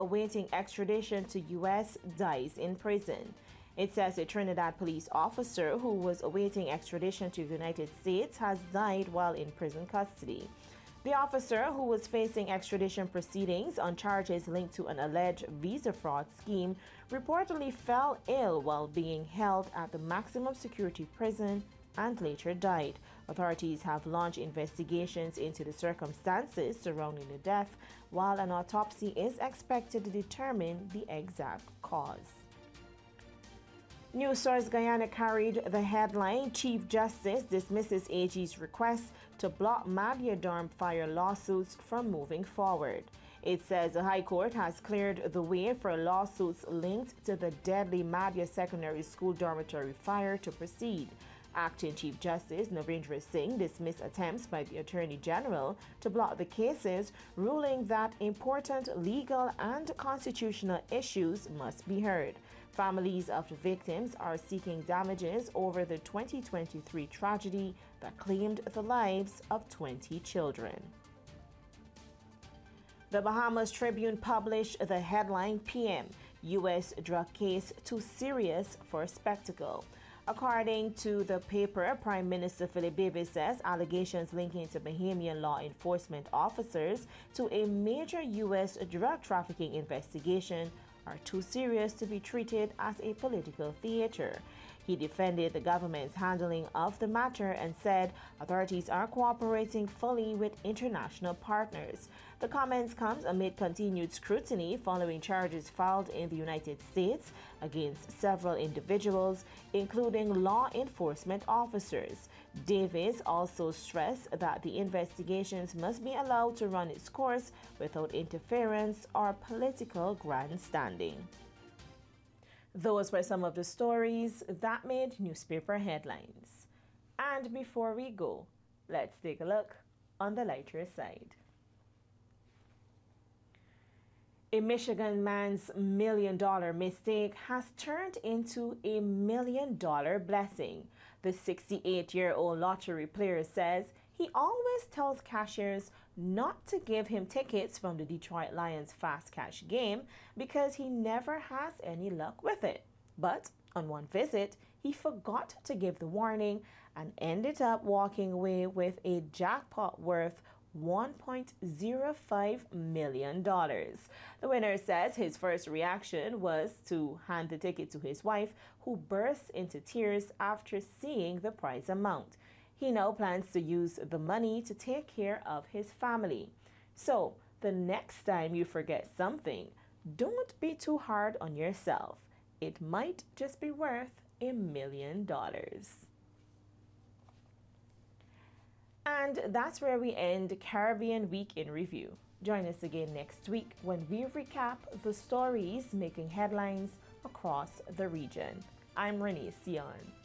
awaiting extradition to U.S. dies in prison. It says a Trinidad police officer who was awaiting extradition to the United States has died while in prison custody. The officer, who was facing extradition proceedings on charges linked to an alleged visa fraud scheme, reportedly fell ill while being held at the maximum security prison and later died. Authorities have launched investigations into the circumstances surrounding the death, while an autopsy is expected to determine the exact cause. News Source Guyana carried the headline, Chief Justice dismisses AG's request to block Madhya Dharm fire lawsuits from moving forward. It says the High Court has cleared the way for lawsuits linked to the deadly Madhya Secondary School dormitory fire to proceed. Acting Chief Justice Navendra Singh dismissed attempts by the Attorney General to block the cases, ruling that important legal and constitutional issues must be heard. Families of the victims are seeking damages over the 2023 tragedy that claimed the lives of 20 children. The Bahamas Tribune published the headline, PM, U.S. drug case too serious for spectacle. According to the paper, Prime Minister Philip Davis says allegations linking to Bahamian law enforcement officers to a major U.S. drug trafficking investigation are too serious to be treated as a political theater. He defended the government's handling of the matter and said authorities are cooperating fully with international partners. The comments comes amid continued scrutiny following charges filed in the United States against several individuals, including law enforcement officers. Davis also stressed that the investigations must be allowed to run its course without interference or political grandstanding. Those were some of the stories that made newspaper headlines. And before we go, let's take a look on the lighter side. A Michigan man's $1 million mistake has turned into a $1 million blessing. The 68-year-old lottery player says he always tells cashiers not to give him tickets from the Detroit Lions Fast Cash game because he never has any luck with it. But on one visit, he forgot to give the warning and ended up walking away with a jackpot worth $1.05 million. The winner says his first reaction was to hand the ticket to his wife, who burst into tears after seeing the prize amount. He now plans to use the money to take care of his family. So, the next time you forget something, don't be too hard on yourself. It might just be worth $1 million. And that's where we end Caribbean Week in Review. Join us again next week when we recap the stories making headlines across the region. I'm Renee Sion.